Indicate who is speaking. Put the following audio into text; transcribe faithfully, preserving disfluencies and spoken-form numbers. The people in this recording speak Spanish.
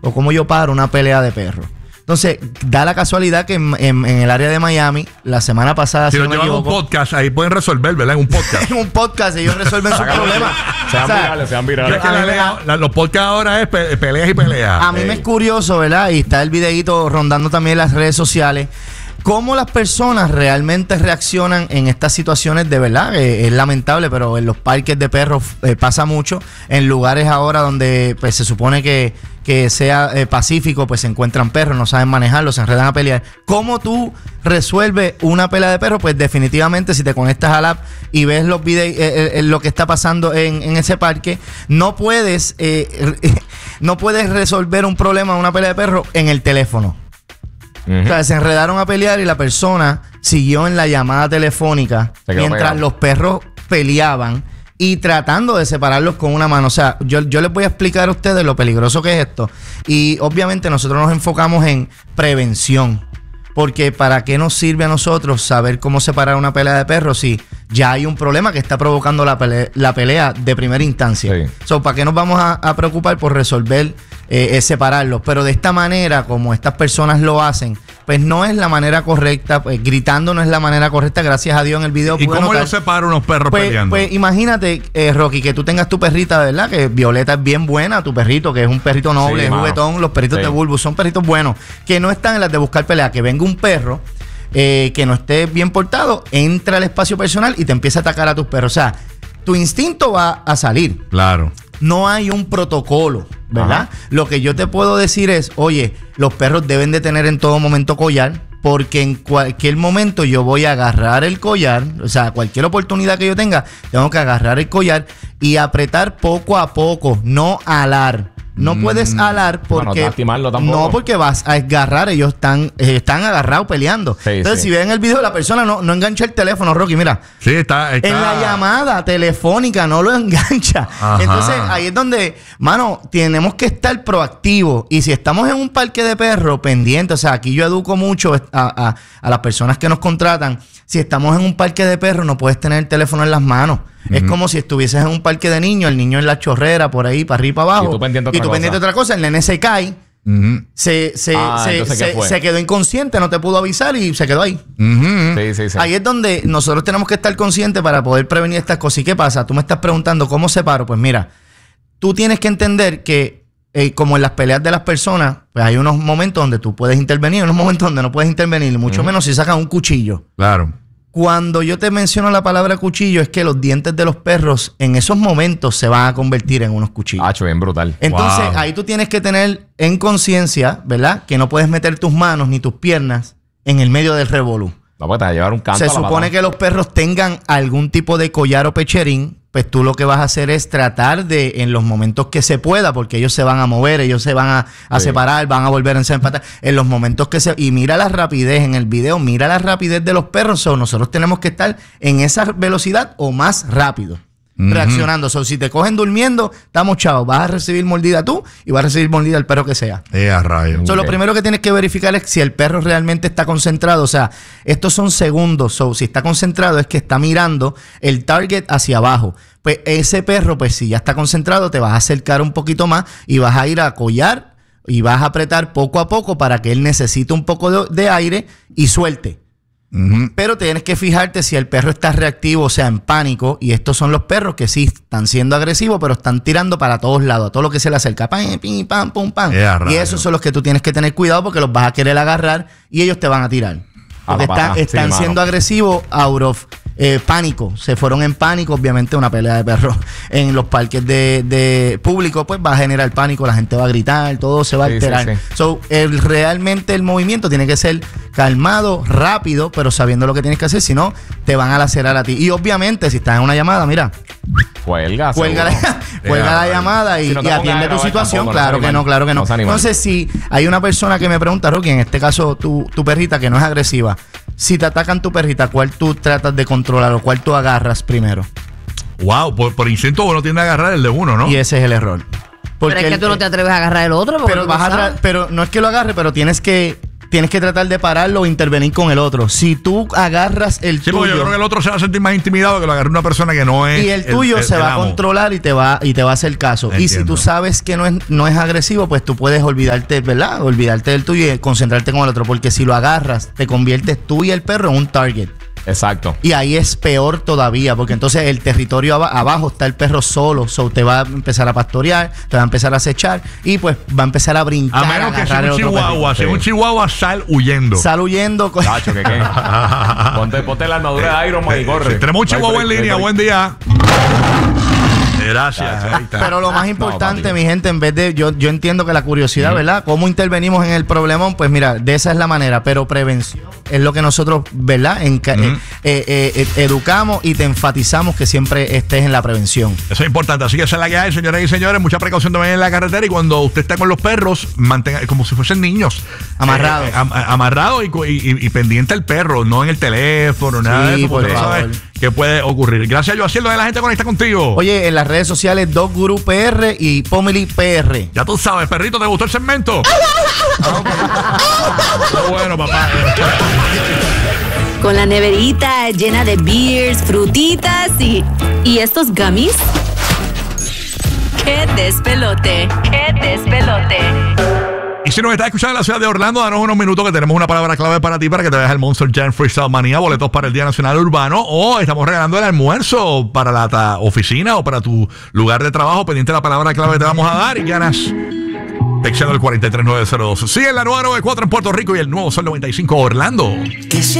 Speaker 1: o cómo yo paro una pelea de perros. Entonces, da la casualidad que en, en, en el área de Miami, la semana pasada,
Speaker 2: si, si
Speaker 1: no
Speaker 2: lo
Speaker 1: me
Speaker 2: llevan a un podcast, ahí pueden resolver, ¿verdad? En un podcast.
Speaker 1: En un podcast ellos resuelven sus problemas.
Speaker 3: Sean
Speaker 1: O sea,
Speaker 3: virales, sean virales.
Speaker 2: Es que la lea- la- los podcasts ahora es pe- peleas y peleas.
Speaker 1: A mí
Speaker 2: Ey.
Speaker 1: me es curioso, ¿verdad? Y está el videíto rondando también en las redes sociales. Cómo las personas realmente reaccionan en estas situaciones, de verdad, eh, es lamentable, pero en los parques de perros eh, pasa mucho. En lugares ahora donde pues se supone que, que sea eh, pacífico, pues se encuentran perros, no saben manejarlos, se enredan a pelear. ¿Cómo tú resuelves una pelea de perros? Pues definitivamente si te conectas al app y ves los videos, eh, eh, lo que está pasando en, en ese parque, no puedes, eh, no puedes resolver un problema, una pelea de perros en el teléfono. Uh-huh. O sea, se enredaron a pelear y la persona siguió en la llamada telefónica mientras pegado. Los perros peleaban y tratando de separarlos con una mano. O sea, yo, yo les voy a explicar a ustedes lo peligroso que es esto. Y obviamente nosotros nos enfocamos en prevención. Porque ¿para qué nos sirve a nosotros saber cómo separar una pelea de perros si ya hay un problema que está provocando la pelea, la pelea de primera instancia? Sí. So, ¿para qué nos vamos a, a preocupar por resolver eh, es separarlos? Pero de esta manera, como estas personas lo hacen, pues no es la manera correcta. Pues, gritando no es la manera correcta. Gracias a Dios en el video.
Speaker 2: ¿Y cómo yo separo unos perros
Speaker 1: pues,
Speaker 2: peleando?
Speaker 1: Pues imagínate, eh, Rocky, que tú tengas tu perrita, ¿verdad? Que Violeta es bien buena, tu perrito, que es un perrito noble, sí, es juguetón. Los perritos sí. de Bulbus son perritos buenos, que no están en las de buscar pelea, que venga un perro eh, que no esté bien portado, entra al espacio personal y te empieza a atacar a tus perros. O sea, tu instinto va a salir.
Speaker 2: Claro.
Speaker 1: No hay un protocolo, ¿verdad? Ajá. Lo que yo te puedo decir es, oye, los perros deben de tener en todo momento collar, porque en cualquier momento yo voy a agarrar el collar, o sea, cualquier oportunidad que yo tenga, tengo que agarrar el collar y apretar poco a poco, no alar. No mm. puedes alar porque
Speaker 3: no,
Speaker 1: no porque vas a agarrar, ellos están eh, están agarrados peleando. Sí, Entonces, sí. si ven el video, la persona no, no engancha el teléfono, Rocky, mira.
Speaker 2: Sí, está, está.
Speaker 1: En la llamada telefónica no lo engancha. Ajá. Entonces, ahí es donde, mano, tenemos que estar proactivos. Y si estamos en un parque de perros, pendiente, o sea, aquí yo educo mucho a, a, a las personas que nos contratan. Si estamos en un parque de perros, no puedes tener el teléfono en las manos. Uh-huh. Es como si estuvieses en un parque de niños, el niño en la chorrera, por ahí, para arriba y para abajo.
Speaker 3: Y tú pendiente de otra,
Speaker 1: y tú pendiente de otra cosa. El nene se cae, uh-huh. se, se, ah, se, se, se quedó inconsciente, no te pudo avisar y se quedó ahí. Uh-huh. Sí, sí, sí. Ahí es donde nosotros tenemos que estar conscientes para poder prevenir estas cosas. ¿Y qué pasa? Tú me estás preguntando, ¿cómo separo? Pues mira, tú tienes que entender que Eh, como en las peleas de las personas, pues hay unos momentos donde tú puedes intervenir, unos momentos donde no puedes intervenir, mucho uh-huh. menos si sacan un cuchillo.
Speaker 2: Claro.
Speaker 1: Cuando yo te menciono la palabra cuchillo, es que los dientes de los perros en esos momentos se van a convertir en unos cuchillos.
Speaker 3: Ah, bien brutal.
Speaker 1: Entonces,
Speaker 2: wow.
Speaker 1: ahí tú tienes que tener en conciencia, ¿verdad? Que no puedes meter tus manos ni tus piernas en el medio del revolú.
Speaker 3: No, pues te va a llevar un canto.
Speaker 1: Se
Speaker 3: a la
Speaker 1: supone
Speaker 3: pata.
Speaker 1: Que los perros tengan algún tipo de collar o pecherín. Pues tú lo que vas a hacer es tratar de, en los momentos que se pueda, porque ellos se van a mover, ellos se van a, a sí. separar, van a volver a empatar, en los momentos que se... Y mira la rapidez en el video, mira la rapidez de los perros. So, nosotros tenemos que estar en esa velocidad o más rápido, uh-huh. reaccionando. So, si te cogen durmiendo, estamos chavos. Vas a recibir mordida tú y vas a recibir mordida el perro que sea.
Speaker 2: Eh, a rayo.
Speaker 1: So,
Speaker 2: okay.
Speaker 1: Lo primero que tienes que verificar es si el perro realmente está concentrado. O sea, estos son segundos. So, si está concentrado es que está mirando el target hacia abajo. Pues ese perro, pues si ya está concentrado, te vas a acercar un poquito más y vas a ir a collar y vas a apretar poco a poco para que él necesite un poco de, de aire y suelte. Uh-huh. Pero tienes que fijarte si el perro está reactivo, o sea, en pánico. Y estos son los perros que sí están siendo agresivos, pero están tirando para todos lados, a todo lo que se le acerca. Pam, pim, pam, pum, pam. Yeah, y esos son los que tú tienes que tener cuidado porque los vas a querer agarrar y ellos te van a tirar. Porque está, están sí, siendo agresivos out of eh, pánico. Se fueron en pánico. Obviamente una pelea de perros en los parques de, de público pues va a generar pánico. La gente va a gritar, todo se va sí, a alterar. Sí, sí. So, el, realmente el movimiento tiene que ser calmado, rápido, pero sabiendo lo que tienes que hacer. Si no, te van a lacerar a ti. Y obviamente si estás en una llamada, mira,
Speaker 3: Cuelga,
Speaker 1: cuelga, la, cuelga la llamada y, si no y atiende tu situación. Tampoco, claro no que no, claro que no. no Entonces, si hay una persona que me pregunta, Rocky, en este caso tu, tu perrita que no es agresiva, si te atacan tu perrita, ¿cuál tú tratas de controlar o cuál tú agarras primero?
Speaker 2: Wow, por, por instinto uno tiende a agarrar el de uno, ¿no?
Speaker 1: Y ese es el error.
Speaker 4: Porque pero es que el, tú no te atreves a agarrar el otro.
Speaker 1: Pero, vas a tra- pero no es que lo agarre, pero tienes que tienes que tratar de pararlo o intervenir con el otro. Si tú agarras el
Speaker 2: Sí, porque yo
Speaker 1: tuyo
Speaker 2: creo que el otro se va a sentir más intimidado que lo agarre una persona que no es.
Speaker 1: y el tuyo
Speaker 2: el-
Speaker 1: se
Speaker 2: el
Speaker 1: va a
Speaker 2: amo.
Speaker 1: controlar y te va y te va a hacer caso. Y si
Speaker 2: Entiendo.
Speaker 1: tú sabes que no es no es agresivo, pues tú puedes olvidarte, ¿verdad? Olvidarte del tuyo y concentrarte con el otro, porque si lo agarras, te conviertes tú y el perro en un target.
Speaker 3: Exacto.
Speaker 1: Y ahí es peor todavía, porque entonces el territorio aba- abajo está el perro solo, so te va a empezar a pastorear, te va a empezar a acechar y pues va a empezar a brincar.
Speaker 2: A menos que sea
Speaker 1: agarrar
Speaker 2: un
Speaker 1: el otro
Speaker 2: chihuahua, si es
Speaker 3: Sí.
Speaker 2: un chihuahua, sal huyendo.
Speaker 1: perrito. Sal huyendo. con-
Speaker 3: Tacho, ¿qué qué? ponte, ponte la armadura de Iron Man y corre.
Speaker 2: Sí, tenemos un
Speaker 3: No hay
Speaker 2: chihuahua en
Speaker 3: break,
Speaker 2: línea,
Speaker 3: no hay
Speaker 2: buen
Speaker 3: break.
Speaker 2: día. Gracias. Ahí está.
Speaker 1: Pero lo más importante,
Speaker 3: papi.
Speaker 1: mi gente, en vez de, yo, yo entiendo que la curiosidad, ¿verdad? ¿Cómo intervenimos en el problemón? Pues mira, de esa es la manera, pero prevención es lo que nosotros, ¿verdad? En, ca-
Speaker 2: Ujú.
Speaker 1: eh, eh, eh, educamos y te enfatizamos que siempre estés en la prevención.
Speaker 2: Eso es importante, así que esa es la que hay, señoras y señores. Mucha precaución también en la carretera y cuando usted está con los perros, mantenga como si fuesen niños.
Speaker 1: Amarrados.
Speaker 2: Eh, am- amarrado y, cu- y- y- y pendiente al perro, no en el teléfono, nada
Speaker 1: Sí,
Speaker 2: de eso,
Speaker 1: por
Speaker 2: porque tú
Speaker 1: favor.
Speaker 2: sabes qué puede ocurrir. Gracias, yo haciendo de la gente conecta contigo.
Speaker 1: Oye, en las redes sociales, Dog Guru P R y Pomeli P R.
Speaker 2: Ya tú sabes, perrito, ¿te gustó el segmento? Qué bueno, papá.
Speaker 4: Con la neverita llena de beers, frutitas y... ¿Y estos gummies? ¡Qué despelote! ¡Qué despelote!
Speaker 2: Y si nos estás escuchando en la ciudad de Orlando, danos unos minutos que tenemos una palabra clave para ti para que te veas el Monster Jam Freestyle Manía, boletos para el Día Nacional Urbano, o estamos regalando el almuerzo para la ta- oficina o para tu lugar de trabajo, pendiente de la palabra clave que te vamos a dar y ganas. Texteando el cuatro tres nueve cero dos. Sigue en la nueva noventa y cuatro en Puerto Rico y el nuevo Sol noventa y cinco Orlando.
Speaker 5: Que